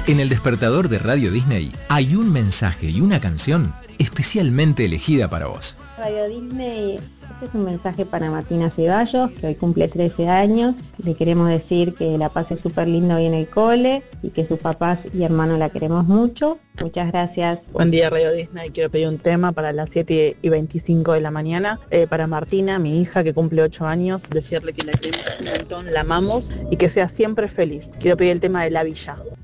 En el despertador de Radio Disney hay un mensaje y una canción especialmente elegida para vos. Radio Disney, este es un mensaje para Martina Ceballos, que hoy cumple 13 años. Le queremos decir que la pase súper lindo hoy en el cole y que sus papás y hermanos la queremos mucho. Muchas gracias. Buen día, Radio Disney. Quiero pedir un tema para las 7:25 de la mañana. Para Martina, mi hija, que cumple 8 años, decirle que la queremos un montón, la amamos y que sea siempre feliz. Quiero pedir el tema de La Villa.